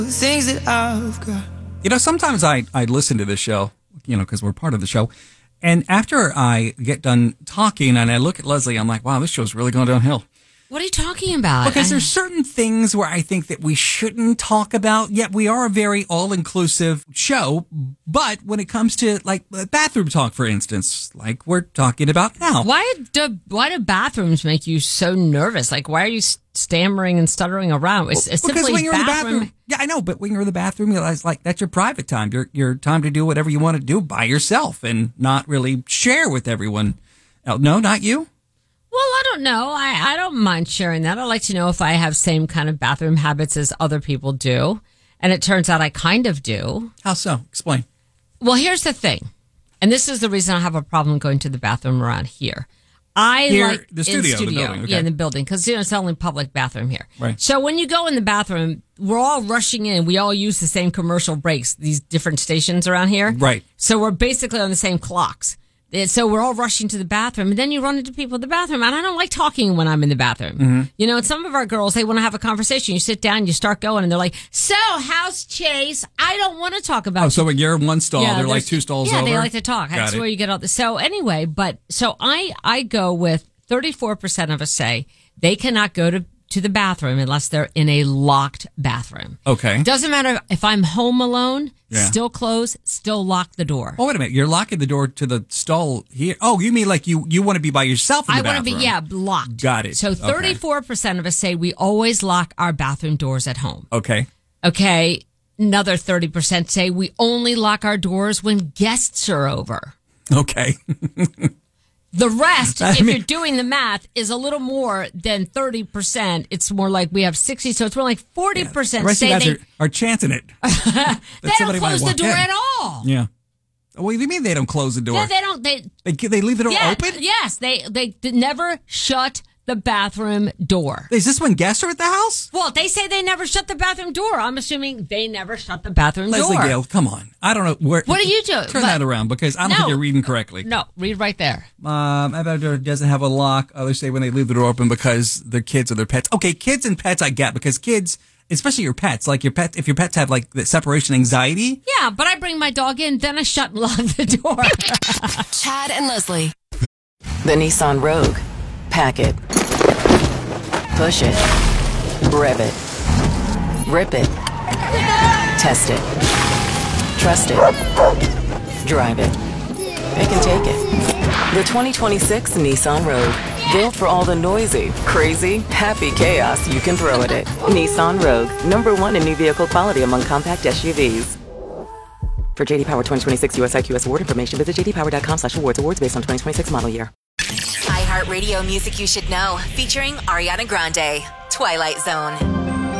Things that I've got. You know, sometimes I listen to this show, you know, because we're part of the show. And after I get done talking and I look at Leslie, I'm like, wow, this show's really going downhill. What are you talking about? Because there's certain things where I think that we shouldn't talk about, yet we are a very all-inclusive show. But when it comes to, like, bathroom talk, for instance, like we're talking about now. Why do bathrooms make you so nervous? Like, why are you stammering and stuttering around? It's because simply when you're in the bathroom, yeah, I know, but when you're in the bathroom, you realize, like, that's your private time. Your time to do whatever you want to do by yourself and not really share with everyone else. No, not you? Well, I don't know. I don't mind sharing that. I like to know if I have same kind of bathroom habits as other people do. And it turns out I kind of do. How so? Explain. Well, here's the thing. And this is the reason I have a problem going to the bathroom around here. Here, the studio, the building. Okay. Yeah, in the building. Because, you know, it's the only public bathroom here. Right. So when you go in the bathroom, we're all rushing in. We all use the same commercial breaks, these different stations around here. Right. So we're basically on the same clocks. So we're all rushing to the bathroom, and then you run into people in the bathroom, and I don't like talking when I'm in the bathroom. Mm-hmm. You know, and some of our girls, they want to have a conversation. You sit down, you start going, and they're like, so, how's Chase? I don't want to talk about so when you're in one stall, yeah, they're like two stalls over? Yeah, they like to talk. That's where you get all this. So anyway, so I go with 34% of us say they cannot go to the bathroom unless they're in a locked bathroom. Okay. Doesn't matter if I'm home alone, Yeah. still close, still lock the door. Oh, wait a minute. You're locking the door to the stall here. Oh, you mean like you want to be by yourself in the bathroom? I want to be, locked. Got it. So 34% of us say we always lock our bathroom doors at home. Okay. Okay. Another 30% say we only lock our doors when guests are over. Okay. The rest, if you're doing the math, is a little more than 30%. It's more like we have 60, so it's more like 40% the rest say of you guys are chancing it. they don't close the door at all. Yeah. What do you mean they don't close the door? Yeah, they don't. They leave the door open? Yes, they never shut the bathroom door. Is this when guests are at the house? Well, they say they never shut the bathroom door. I'm assuming they never shut the bathroom Leslie door. Gale, come on. I don't know where. What do you do? Turn that around because I don't think you're reading correctly. No, read right there. Bathroom door doesn't have a lock. Others say when they leave the door open because their kids or their pets. Okay, kids and pets I get because kids, especially your pets, like your pet, if your pets have like the separation anxiety. Yeah, but I bring my dog in, then I shut and lock the door. Chad and Leslie. The Nissan Rogue. Pack it. Push it. Rev it. Rip it. Test it. Trust it. Drive it. Pick and take it. The 2026 Nissan Rogue. Built for all the noisy, crazy, happy chaos you can throw at it. Nissan Rogue. #1 in new vehicle quality among compact SUVs. For JD Power 2026 US IQS award information, visit jdpower.com/awards. Awards based on 2026 model year. iHeartRadio music you should know, featuring Ariana Grande, Twilight Zone.